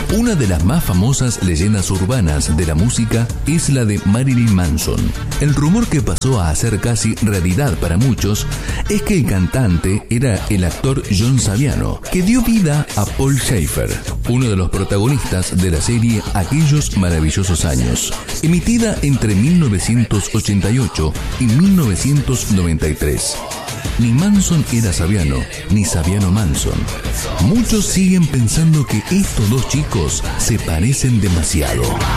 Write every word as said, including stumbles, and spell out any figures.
Una de las más famosas leyendas urbanas de la música es la de Marilyn Manson. El rumor que pasó a ser casi realidad para muchos es que el cantante era el actor John Saviano, que dio vida a Paul Shaffer, uno de los protagonistas de la serie Aquellos maravillosos años, emitida entre mil novecientos ochenta y ocho y mil novecientos noventa y tres. Ni Manson era Saviano, ni Saviano Manson. Muchos siguen pensando que estos dos chicos se parecen demasiado.